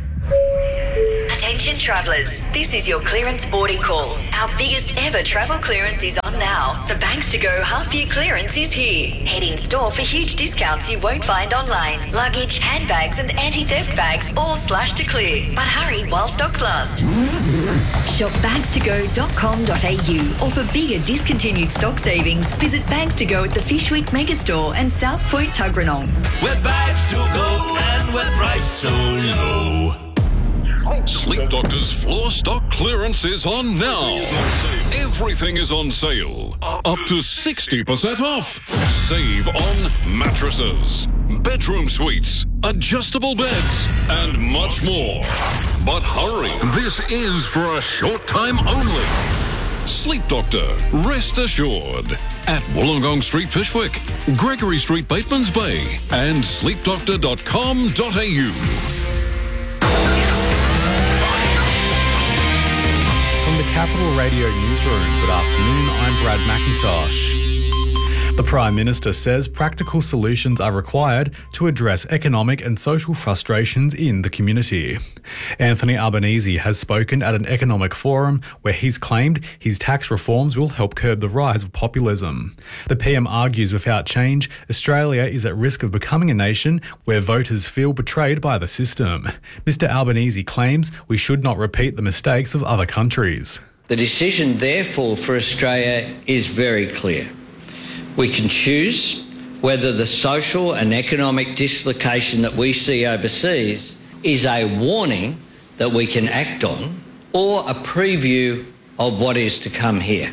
Attention travellers, this is your clearance boarding call. Our biggest ever travel clearance is on now. The Banks to Go half year clearance is here. Head in store for huge discounts you won't find online. Luggage, handbags and anti-theft bags all slashed to clear. But hurry while stocks last. Shop bags to go dot com dot a u or for bigger discontinued stock savings, visit Bags to Go at the Fish Week Megastore and South Point Tuggeranong. We're bags to go and we're priced so low. Sleep Doctor's floor stock clearance is on now. Everything is on sale. Up to sixty percent off. Save on mattresses, bedroom suites, adjustable beds, and much more. But hurry, this is for a short time only. Sleep Doctor, rest assured. At Wollongong Street, Fishwick, Gregory Street, Batemans Bay, and sleep doctor dot com dot a u. The Capital Radio Newsroom. Good afternoon, I'm Brad McIntosh. The Prime Minister says practical solutions are required to address economic and social frustrations in the community. Anthony Albanese has spoken at an economic forum where he's claimed his tax reforms will help curb the rise of populism. The P M argues without change, Australia is at risk of becoming a nation where voters feel betrayed by the system. Mister Albanese claims we should not repeat the mistakes of other countries. The decision, therefore, for Australia is very clear. We can choose whether the social and economic dislocation that we see overseas is a warning that we can act on or a preview of what is to come here.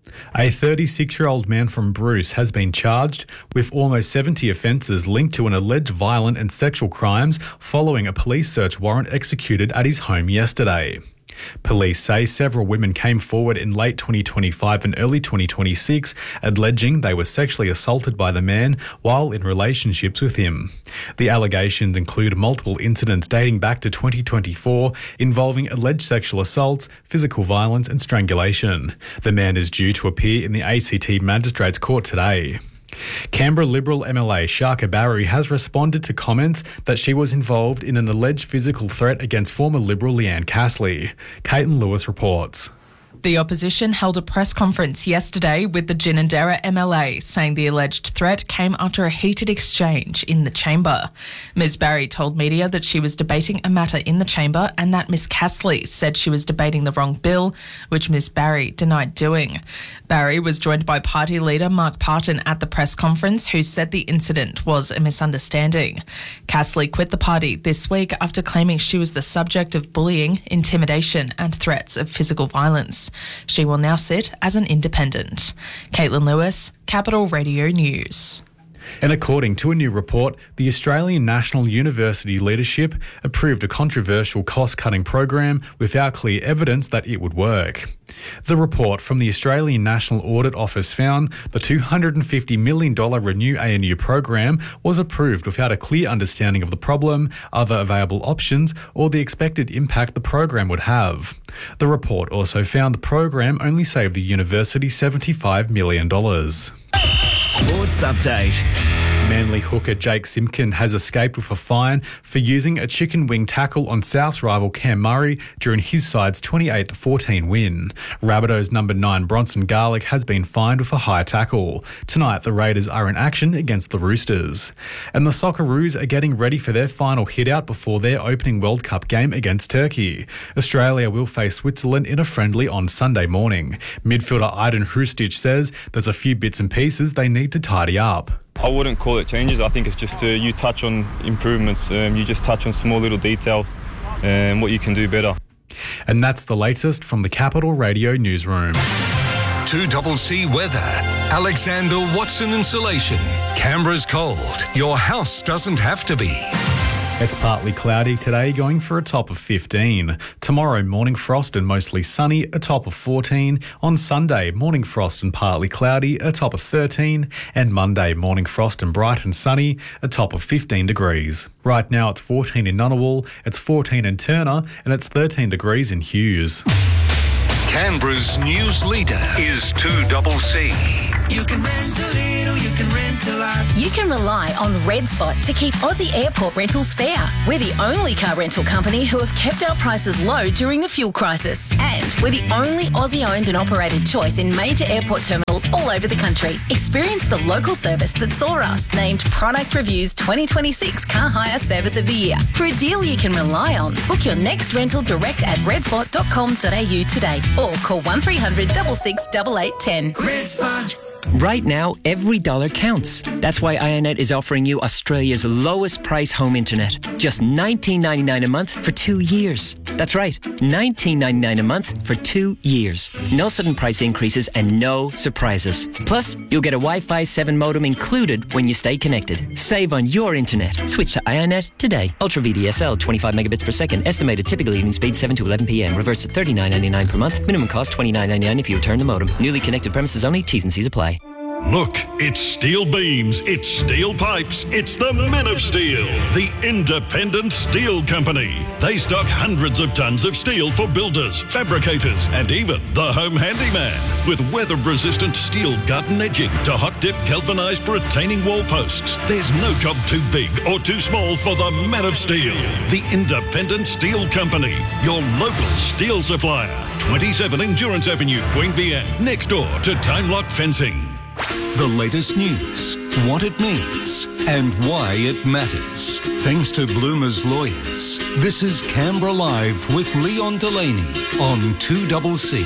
A thirty-six-year-old man from Bruce has been charged with almost seventy offences linked to an alleged violent and sexual crimes following a police search warrant executed at his home yesterday. Police say several women came forward in late twenty twenty-five and early twenty twenty-six alleging they were sexually assaulted by the man while in relationships with him. The allegations include multiple incidents dating back to twenty twenty-four involving alleged sexual assaults, physical violence and strangulation. The man is due to appear in the A C T Magistrates Court today. Canberra Liberal M L A Sharka Barry has responded to comments that she was involved in an alleged physical threat against former Liberal Leanne Castley. Caitlin Lewis reports. The opposition held a press conference yesterday with the Ginninderra M L A, saying the alleged threat came after a heated exchange in the chamber. Miz Barry told media that she was debating a matter in the chamber and that Miz Castley said she was debating the wrong bill, which Miz Barry denied doing. Barry was joined by party leader Mark Parton at the press conference, who said the incident was a misunderstanding. Castley quit the party this week after claiming she was the subject of bullying, intimidation and threats of physical violence. She will now sit as an independent. Caitlin Lewis, Capital Radio News. And according to a new report, the Australian National University leadership approved a controversial cost-cutting program without clear evidence that it would work. The report from the Australian National Audit Office found the two hundred fifty million dollars Renew A N U program was approved without a clear understanding of the problem, other available options, or the expected impact the program would have. The report also found the program only saved the university seventy-five million dollars. Sports Update. Manly hooker Jake Simpkin has escaped with a fine for using a chicken wing tackle on South rival Cam Murray during his side's twenty-eight to fourteen win. Rabbitohs number nine Bronson Garlick has been fined with a high tackle. Tonight the Raiders are in action against the Roosters. And the Socceroos are getting ready for their final hit-out before their opening World Cup game against Turkey. Australia will face Switzerland in a friendly on Sunday morning. Midfielder Aiden Hrustic says there's a few bits and pieces they need to tidy up. I wouldn't call it changes. I think it's just uh, you touch on improvements. Um, you just touch on small little detail and what you can do better. And that's the latest from the Capital Radio newsroom. two C C weather. Alexander Watson Insulation. Canberra's cold. Your house doesn't have to be. It's partly cloudy today, going for a top of fifteen. Tomorrow, morning frost and mostly sunny, a top of fourteen. On Sunday, morning frost and partly cloudy, a top of thirteen. And Monday, morning frost and bright and sunny, a top of fifteen degrees. Right now, it's fourteen in Ngunnawal, it's fourteen in Turner, and it's thirteen degrees in Hughes. Canberra's news leader is two C C. You can rent a little, you can rent a lot. You can rely on Red Spot to keep Aussie airport rentals fair. We're the only car rental company who have kept our prices low during the fuel crisis. And we're the only Aussie-owned and operated choice in major airport terminals all over the country. Experience the local service that saw us named Product Review's twenty twenty-six Car Hire Service of the Year. For a deal you can rely on, book your next rental direct at redspot dot com dot a u today or call one three hundred six six eight eight one zero. Red Spot. Right now, every dollar counts. That's why Ionet is offering you Australia's lowest price home internet. Just nineteen ninety-nine a month for two years. That's right, nineteen ninety-nine a month for two years. No sudden price increases and no surprises. Plus, you'll get a Wi-Fi seven modem included when you stay connected. Save on your internet. Switch to Ionet today. Ultra V D S L, twenty-five megabits per second. Estimated typical evening speed seven to eleven p m. Reverse at thirty-nine ninety-nine per month. Minimum cost twenty-nine ninety-nine if you return the modem. Newly connected premises only. T's and C's apply. Look, it's steel beams, it's steel pipes, it's the Men of Steel, the independent steel company. They stock hundreds of tons of steel for builders, fabricators, and even the home handyman. With weather-resistant steel garden edging to hot-dip galvanised retaining wall posts, there's no job too big or too small for the Men of Steel, the independent steel company, your local steel supplier. twenty-seven Endurance Avenue, Queanbeyan, next door to Time Lock Fencing. The latest news, what it means, and why it matters. Thanks to Bloomer's Lawyers. This is Canberra Live with Leon Delaney on two C C.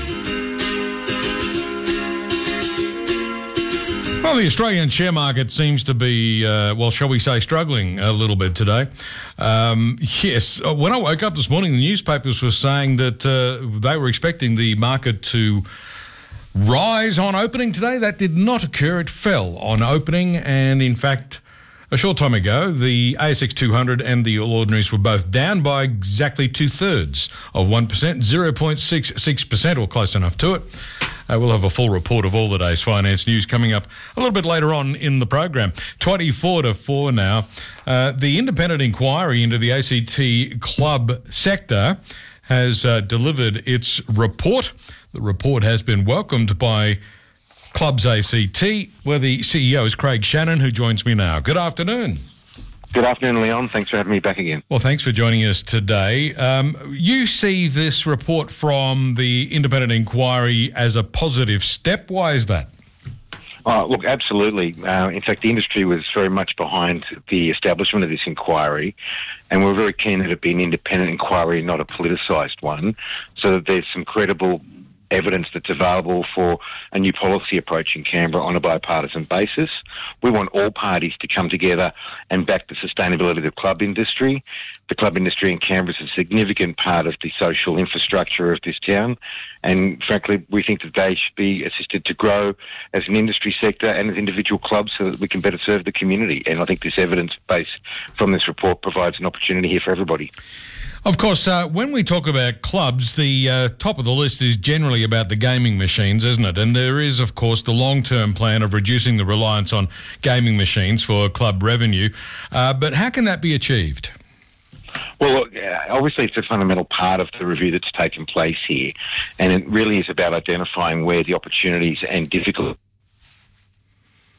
Well, the Australian share market seems to be, uh, well, shall we say, struggling a little bit today. Um, yes, when I woke up this morning, the newspapers were saying that uh, they were expecting the market to rise on opening today. That did not occur. It fell on opening, and in fact, a short time ago, the A S X two hundred and the All Ordinaries were both down by exactly two-thirds of one percent, zero point six six percent, or close enough to it. Uh, we'll have a full report of all the day's finance news coming up a little bit later on in the program. twenty-four to four now. Uh, the independent inquiry into the A C T club sector has uh, delivered its report. The report has been welcomed by Clubs A C T, where the C E O is Craig Shannon, who joins me now. Good afternoon. Good afternoon, Leon. Thanks for having me back again. Well, thanks for joining us today. Um, you see this report from the independent inquiry as a positive step. Why is that? Oh, look, absolutely. Uh, in fact, the industry was very much behind the establishment of this inquiry, and we're very keen that it be an independent inquiry, not a politicised one, so that there's some credible evidence that's available for a new policy approach in Canberra on a bipartisan basis. We want all parties to come together and back the sustainability of the club industry. The club industry in Canberra is a significant part of the social infrastructure of this town, and frankly, we think that they should be assisted to grow as an industry sector and as individual clubs so that we can better serve the community. And I think this evidence base from this report provides an opportunity here for everybody. Of course, uh, when we talk about clubs, the uh, top of the list is generally about the gaming machines, isn't it? And there is, of course, the long-term plan of reducing the reliance on gaming machines for club revenue. Uh, but how can that be achieved? Well, look, obviously it's a fundamental part of the review that's taken place here, and it really is about identifying where the opportunities and difficulties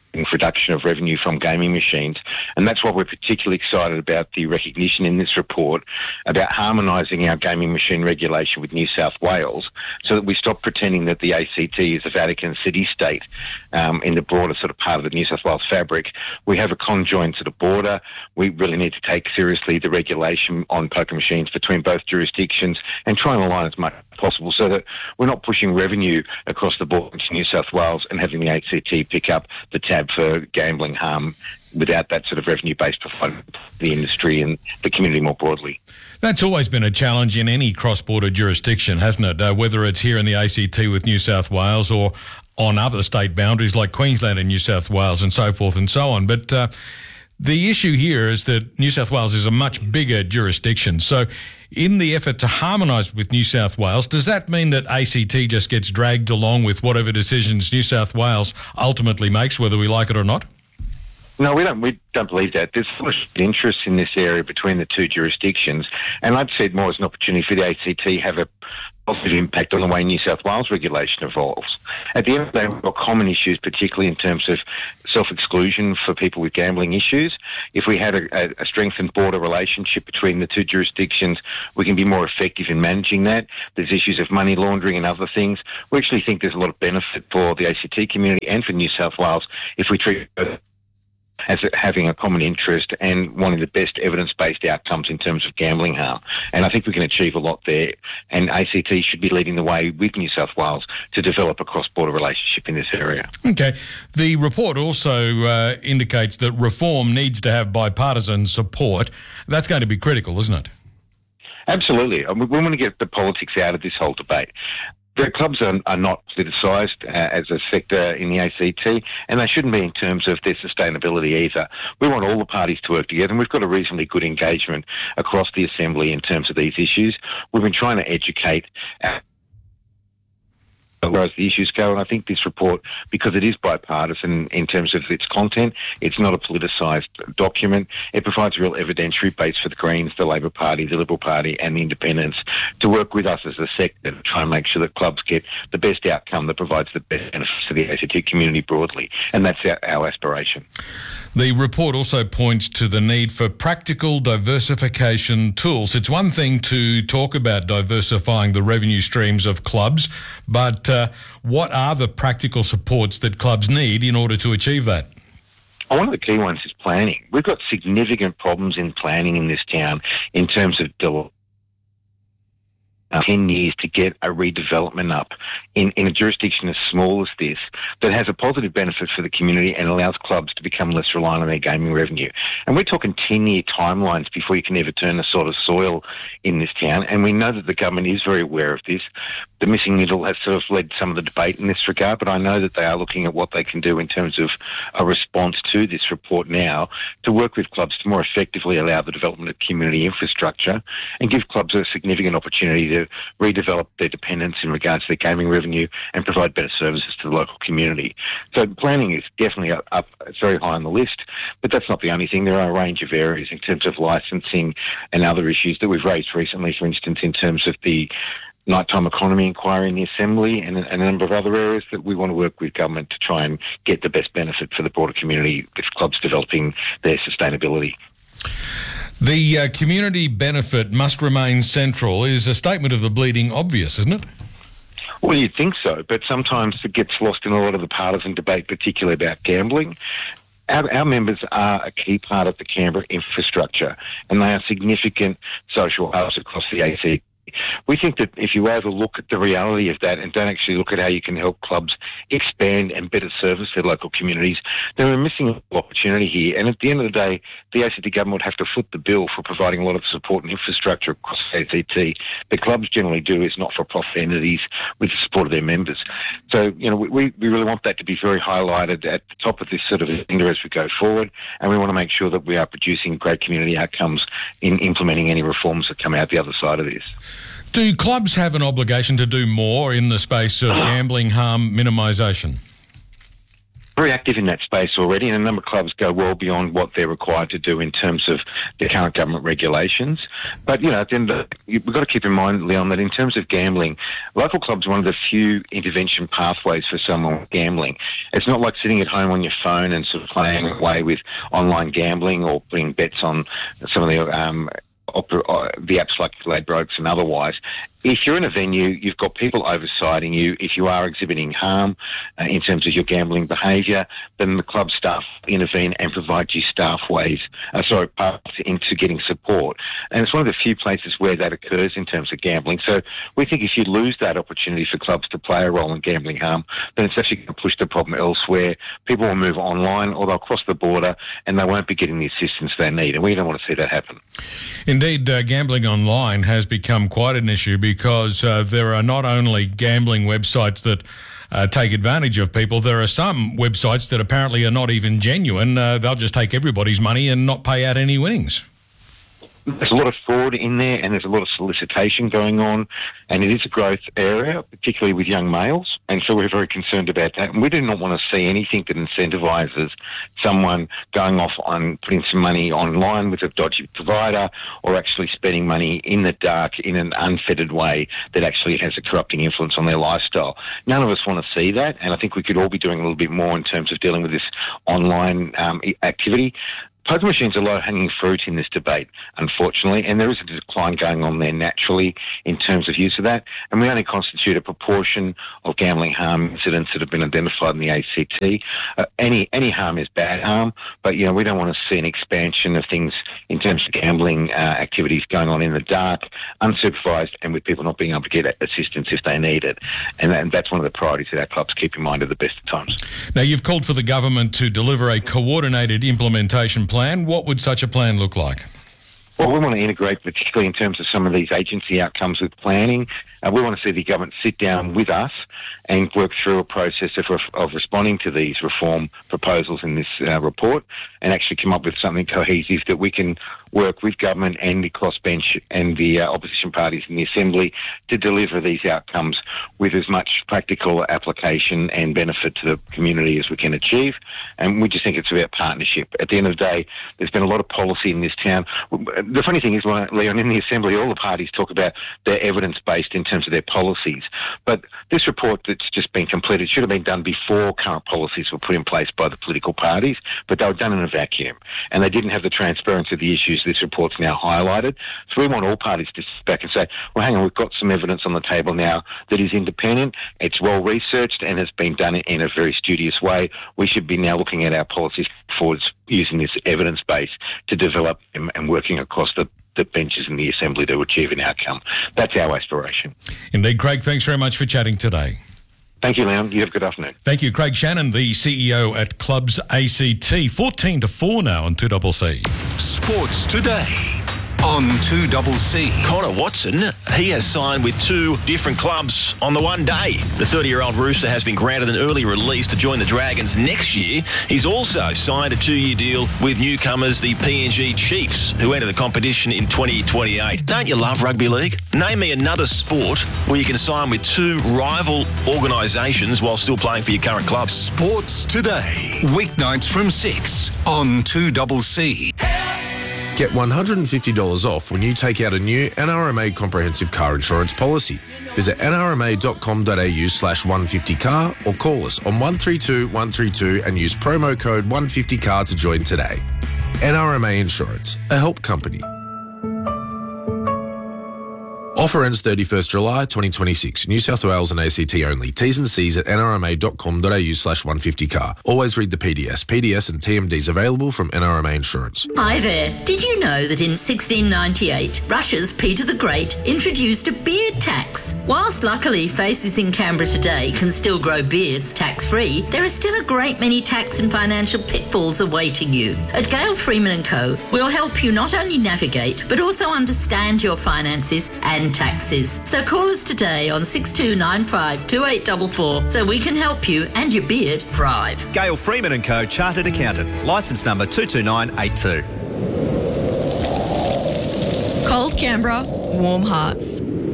reduction of revenue from gaming machines. And that's why we're particularly excited about the recognition in this report about harmonising our gaming machine regulation with New South Wales so that we stop pretending that the A C T is a Vatican City state um, in the broader sort of part of the New South Wales fabric. We have a conjoined sort of border. We really need to take seriously the regulation on poker machines between both jurisdictions and try and align as much as possible so that we're not pushing revenue across the border into New South Wales and having the A C T pick up the tab for gambling harm without that sort of revenue base provided to the industry and the community more broadly. That's always been a challenge in any cross-border jurisdiction, hasn't it? Uh, whether it's here in the A C T with New South Wales or on other state boundaries like Queensland and New South Wales and so forth and so on. But uh, the issue here is that New South Wales is a much bigger jurisdiction. So in the effort to harmonise with New South Wales, does that mean that A C T just gets dragged along with whatever decisions New South Wales ultimately makes, whether we like it or not? No, we don't. We don't believe that. There's so much interest in this area between the two jurisdictions, and I'd see it more as an opportunity for the A C T to have a positive impact on the way New South Wales regulation evolves. At the end of the day, we've got common issues, particularly in terms of self-exclusion for people with gambling issues. If we had a, a strengthened border relationship between the two jurisdictions, we can be more effective in managing that. There's issues of money laundering and other things. We actually think there's a lot of benefit for the A C T community and for New South Wales if we treat it as having a common interest and wanting the best evidence-based outcomes in terms of gambling harm. And I think we can achieve a lot there. And A C T should be leading the way with New South Wales to develop a cross-border relationship in this area. Okay. The report also uh, indicates that reform needs to have bipartisan support. That's going to be critical, isn't it? Absolutely. I mean, we want to get the politics out of this whole debate. The clubs are, are not politicised uh, as a sector in the A C T, and they shouldn't be in terms of their sustainability either. We want all the parties to work together, and we've got a reasonably good engagement across the Assembly in terms of these issues. We've been trying to educate uh, as the issues go, and I think this report, because it is bipartisan in terms of its content, it's not a politicised document. It provides a real evidentiary base for the Greens, the Labor Party, the Liberal Party and the Independents to work with us as a sector to try and make sure that clubs get the best outcome that provides the best benefits to the A C T community broadly, and that's our, our aspiration. The report also points to the need for practical diversification tools. It's one thing to talk about diversifying the revenue streams of clubs, but uh, what are the practical supports that clubs need in order to achieve that? One of the key ones is planning. We've got significant problems in planning in this town in terms of del- Uh, ten years to get a redevelopment up in, in a jurisdiction as small as this that has a positive benefit for the community and allows clubs to become less reliant on their gaming revenue. And we're talking ten-year timelines before you can ever turn the sort of soil in this town. And we know that the government is very aware of this. The missing middle has sort of led some of the debate in this regard, but I know that they are looking at what they can do in terms of a response to this report now to work with clubs to more effectively allow the development of community infrastructure and give clubs a significant opportunity to redevelop their dependence in regards to their gaming revenue and provide better services to the local community. So planning is definitely up, up it's very high on the list, but that's not the only thing. There are a range of areas in terms of licensing and other issues that we've raised recently, for instance, in terms of the nighttime economy inquiry in the Assembly and, and a number of other areas that we want to work with government to try and get the best benefit for the broader community with clubs developing their sustainability. The uh, community benefit must remain central is a statement of the bleeding obvious, isn't it? Well, you'd think so, but sometimes it gets lost in a lot of the partisan debate, particularly about gambling. Our, our members are a key part of the Canberra infrastructure, and they are significant social hubs across the A C T. We think that if you overlook at the reality of that and don't actually look at how you can help clubs expand and better service their local communities, then we're missing an opportunity here. And at the end of the day, the A C T government would have to foot the bill for providing a lot of support and infrastructure across the A C T. The clubs generally do is not-for-profit entities with the support of their members. So, you know, we, we really want that to be very highlighted at the top of this sort of agenda as we go forward, and we want to make sure that we are producing great community outcomes in implementing any reforms that come out the other side of this. Do clubs have an obligation to do more in the space of gambling harm minimisation? very active in that space already, and a number of clubs go well beyond what they're required to do in terms of the current government regulations. But, you know, at the end of the, we've got to keep in mind, Leon, that in terms of gambling, local clubs are one of the few intervention pathways for someone with gambling. It's not like sitting at home on your phone and sort of playing away with online gambling or putting bets on some of the um, opera, the apps like Ladbrokes and otherwise. If you're in a venue, you've got people oversighting you. If you are exhibiting harm uh, in terms of your gambling behaviour, then the club staff intervene and provide you staff ways, uh, sorry, paths into getting support. And it's one of the few places where that occurs in terms of gambling. So we think if you lose that opportunity for clubs to play a role in gambling harm, then it's actually going to push the problem elsewhere. People will move online or they'll cross the border and they won't be getting the assistance they need. And we don't want to see that happen. Indeed, uh, gambling online has become quite an issue because uh, there are not only gambling websites that uh, take advantage of people, there are some websites that apparently are not even genuine. Uh, they'll just take everybody's money and not pay out any winnings. There's a lot of fraud in there and there's a lot of solicitation going on, and it is a growth area, particularly with young males, and so we're very concerned about that. And we do not want to see anything that incentivises someone going off on putting some money online with a dodgy provider or actually spending money in the dark in an unfettered way that actually has a corrupting influence on their lifestyle. None of us want to see that, and I think we could all be doing a little bit more in terms of dealing with this online um, activity. Poker machines are low-hanging fruit in this debate, unfortunately, and there is a decline going on there naturally in terms of use of that, and we only constitute a proportion of gambling harm incidents that have been identified in the A C T. Uh, any any harm is bad harm, but, you know, we don't want to see an expansion of things in terms of gambling uh, activities going on in the dark, unsupervised, and with people not being able to get assistance if they need it. And, and that's one of the priorities that our clubs keep in mind at the best of times. Now, you've called for the government to deliver a coordinated implementation plan. What would such a plan look like? Well, we want to integrate, particularly in terms of some of these agency outcomes with planning. Uh, we want to see the government sit down with us and work through a process of, of responding to these reform proposals in this uh, report and actually come up with something cohesive that we can work with government and the crossbench and the uh, opposition parties in the Assembly to deliver these outcomes with as much practical application and benefit to the community as we can achieve. And we just think it's about partnership. At the end of the day, there's been a lot of policy in this town. The funny thing is, Leon, in the Assembly, all the parties talk about their evidence-based in terms of their policies. But this report that's just been completed should have been done before current policies were put in place by the political parties, but they were done in a vacuum. And they didn't have the transparency of the issues this report's now highlighted. So we want all parties to sit back and say, well, hang on, we've got some evidence on the table now that is independent, it's well-researched, and has been done in a very studious way. We should be now looking at our policies forwards using this evidence base to develop them and working across the the benches in the Assembly to achieve an outcome. That's our aspiration. Indeed, Craig, thanks very much for chatting today. Thank you, Leon. You have a good afternoon. Thank you. Craig Shannon, the C E O at Clubs A C T. fourteen to four now on two C C. Sports Today on two C C. Connor Watson, he has signed with two different clubs on the one day. The thirty-year-old Rooster has been granted an early release to join the Dragons next year. He's also signed a two-year deal with newcomers, the P N G Chiefs, who enter the competition in twenty twenty-eight. Don't you love rugby league? Name me another sport where you can sign with two rival organisations while still playing for your current club. Sports Today, weeknights from six on two C C. Get one hundred fifty dollars off when you take out a new N R M A comprehensive car insurance policy. Visit n r m a dot com dot a u slash one fifty car or call us on one three two one three two and use promo code one fifty car to join today. N R M A Insurance, a help company. Offer ends thirty-first July twenty twenty-six. New South Wales and A C T only. T's and C's at n r m a dot com dot a u slash one fifty car. Always read the P D S. P D S and T M Ds available from N R M A Insurance. Hi there. Did you know that in sixteen ninety-eight, Russia's Peter the Great introduced a beard tax? Whilst luckily faces in Canberra today can still grow beards tax-free, there are still a great many tax and financial pitfalls awaiting you. At Gale Freeman and Co, we'll help you not only navigate, but also understand your finances and taxes. So call us today on six two nine five two eight four four so we can help you and your beard thrive. Gale Freeman and Co, Chartered Accountant, licence number two two nine eight two. Cold Canberra, warm hearts.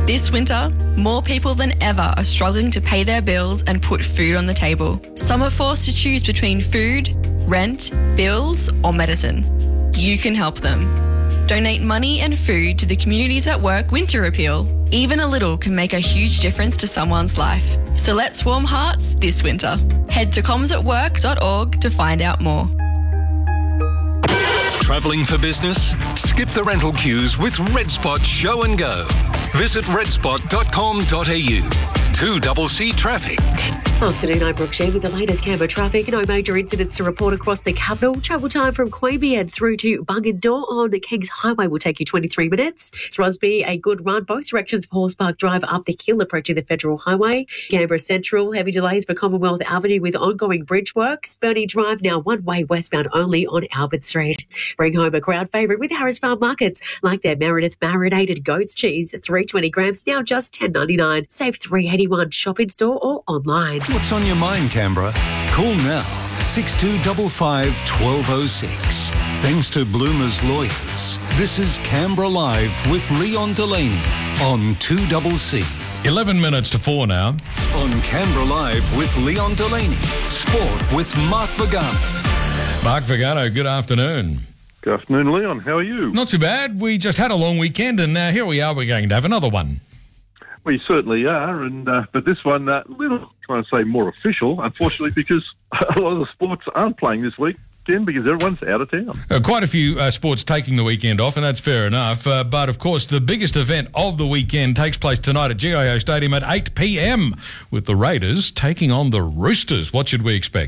This winter, more people than ever are struggling to pay their bills and put food on the table. Some are forced to choose between food, rent, bills, or medicine. You can help them. Donate money and food to the Communities at Work Winter Appeal. Even a little can make a huge difference to someone's life. So let's warm hearts this winter. Head to comms at work dot org to find out more. Travelling for business? Skip the rental queues with RedSpot Show and Go. Visit red spot dot com dot a u. two C C traffic. Afternoon, I'm Brooke Shea with the latest Canberra traffic. No major incidents to report across the capital. Travel time from Queanbeyan through to Bungendore on the Kings Highway will take you twenty-three minutes. Throsby, a good run both directions for Horse Park Drive up the hill approaching the Federal Highway. Canberra Central, heavy delays for Commonwealth Avenue with ongoing bridge works. Burnie Drive now one way westbound only on Albert Street. Bring home a crowd favourite with Harris Farm Markets, like their Meredith marinated goat's cheese at three hundred twenty grams, now just ten ninety-nine. Save three eighty-one. Shop in store or online. What's on your mind, Canberra? Call now, six two five five, one two zero six. Thanks to Bloomer's Lawyers. This is Canberra Live with Leon Delaney on two C C. eleven minutes to four now. On Canberra Live with Leon Delaney. Sport with Mark Vagano. Mark Vagano, good afternoon. Good afternoon, Leon. How are you? Not too bad. We just had a long weekend and now here we are. We're going to have another one. We certainly are, and uh, but this one, a uh, little, trying to say more official, unfortunately, because a lot of the sports aren't playing this weekend because everyone's out of town. Uh, quite a few uh, sports taking the weekend off, and that's fair enough. Uh, but, of course, the biggest event of the weekend takes place tonight at G I O Stadium at eight p m with the Raiders taking on the Roosters. What should we expect?